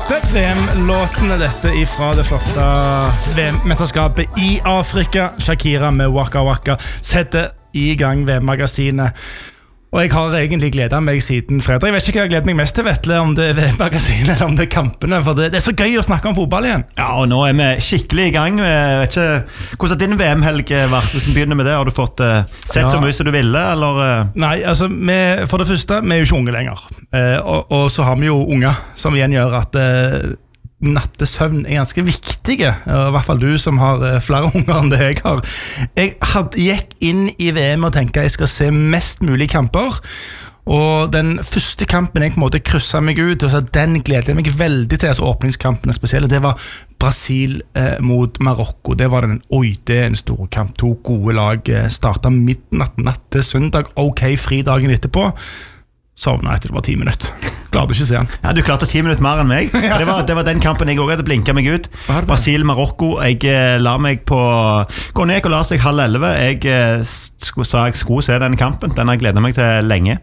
flotte VM-låtene dette ifra det flotte VM-mesterskapet I Afrika. Shakira med Waka Waka setter I gang VM-magasinet. Og jeg har egentlig gledet meg siden fredag. Jeg vet ikke hva jeg gleder meg mest til, Vetle, om det VM-magasinet eller om det kampene, for det så gøy å snakke om fotball igjen. Ja, og nå vi skikkelig I gang. Jeg vet ikke hvordan din VM-helg vært. Hvis vi begynner med det, har du fått sett så mye som du ville, eller? Nei, altså, for det første, vi jo ikke unge lenger. Og så har vi jo unger, som igjen gjør at nattesøvn ganske viktige, I hvert fall du som har flere unger enn det jeg har. Jeg gikk inn I VM og tenkte jeg skal se mest mulig kamper, og den første kampen jeg på en måte krysset meg ut, og så den gledet jeg meg veldig til, altså åpningskampene spesielle, det var Brasil mot Marokko. Det var det en stor kamp, 2 gode lag, startet midnatt, natt til søndag, ok, fridagen etterpå, sovnet etter det var 10 minutter. Klarte ikke å se han. Ja, du klarte 10 minutter mer enn meg. Det var den kampen jeg også hadde blinket meg ut. Brasil-Marokko. Jeg la meg på gå ned og la seg 10:30. Jeg sa jeg skulle se den kampen. Den har jeg gledet meg til lenge.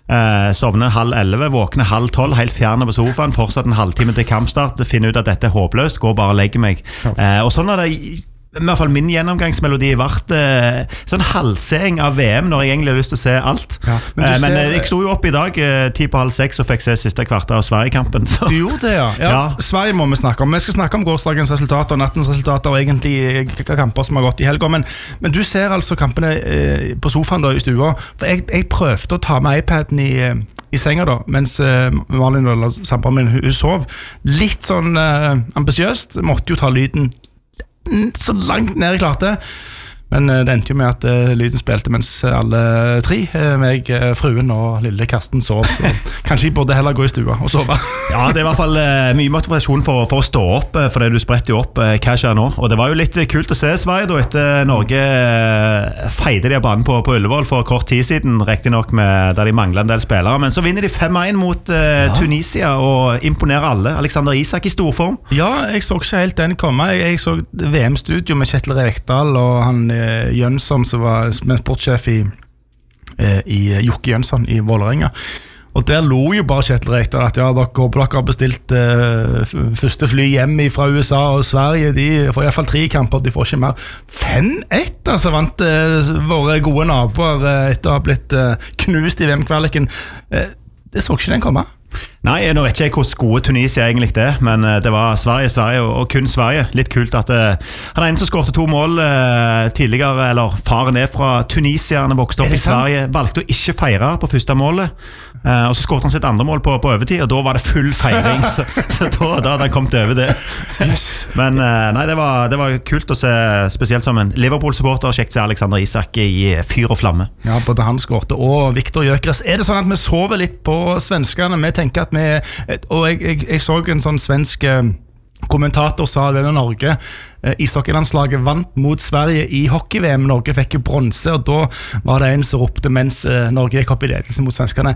Sovne 10:30, våkne 11:30, helt fjerne på sofaen, fortsatt en halvtime til kampstart, finne ut at dette håpløst, gå bare og legge meg. Og sånn har det I hvert fall min gjennomgangsmelodi vært sånn halvseing av VM når jeg egentlig har lyst til å se alt. Ja, men jeg stod jo opp I dag 5:50 og fikk se siste kvarter av Sverige-kampen. Du gjorde det, ja. Sverige må vi snakke om. Vi skal snakke om gårsdagens resultater, nattens resultater og egentlig kamper som har gått I helga. Men du ser altså kampene på sofaen da I stua. For jeg prøvde å ta med iPaden I senga da, mens Malin eller samboeren min hun sov. Litt sånn ambisiøst, måtte jo ta lyden så langt ned jeg klarte. Men det endte jo med at lyden spilte mens alle 3, meg, fruen og lille Karsten sov. Så kanskje jeg burde heller gå I stua og sove. Ja, det I hvert fall mye motivasjon for å stå opp, for det du spretter jo opp hva skjer nå. Og det var jo litt kult å se Sverige da, etter Norge feide de av banen på Ullevål for kort tid siden, riktig nok der de manglet en del spillere. Men så vinner de 5-1 mot Tunisia og imponerer alle. Alexander Isak I storform. Ja, jeg så ikke helt den komme. Jeg så VM-studio med Kjetil Rekdal og han Jønsson som var sportssjef I Jokke Jønsson I Vålerenga og der lo jo bare Kjetil Rekdal at ja, dere har bestilt første fly hjem fra USA og Sverige, de får I hvert fall 3 kamper, de får ikke mer 5-1 altså vant våre gode naboer etter å ha blitt knust I VM-kvaliken det så ikke den komme Nei, nå vet ikke jeg hvor gode Tunisia egentlig det men det var Sverige og kun Sverige litt kult at han en som skårte 2 mål tidligere eller faren fra Tunisia han vokste opp I Sverige valgte å ikke feire på første målet og så skårte han sitt andre mål på overtid og da var det full feiring så da hadde han kommet over det men nei, det var kult å se spesielt som en Liverpool-supporter kjekt se Alexander Isak I fyr og flamme Ja, både han skårte og Viktor Gyökeres det sånn at vi sover litt på svenskene vi tenker at og jeg så en sånn svensk kommentator sa det når Norge ishockeylandslaget vant mot Sverige I hockey-VM Norge fikk jo bronse og da var det en som ropte mens Norge gikk opp I ledelse mot svenskene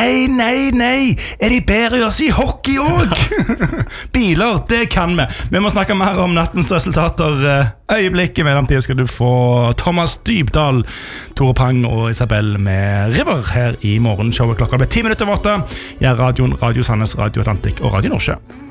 Nei de bedre oss I hockey også biler, det kan vi må snakke mer om nattens resultater øyeblikket mellom tid skal du få Thomas Dybdahl Tore Pang og Isabel med River her I morgenshowet klokka ble 10:08 Jeg Radio Sandnes, Radio Atlantik og Radio Nordsjø